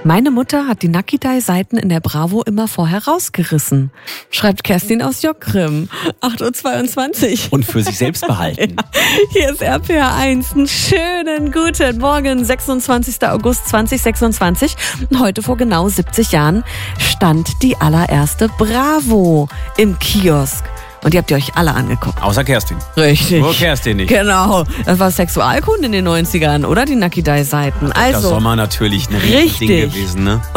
Meine Mutter hat die Nakidai-Seiten in der Bravo immer vorher rausgerissen. Schreibt Kerstin aus Jockgrim. 8.22 Uhr. Und für sich selbst behalten. Ja. Hier ist RPR 1. Einen schönen guten Morgen, 26. August 2026. Und heute vor genau 70 Jahren stand die allererste Bravo im Kiosk. Und die habt ihr euch alle angeguckt. Außer Kerstin. Richtig. Nur Kerstin nicht. Genau. Das war Sexualkunde in den 90ern, oder? Die Nakidai-Seiten. Das Sommer natürlich ein Riesending gewesen, ne?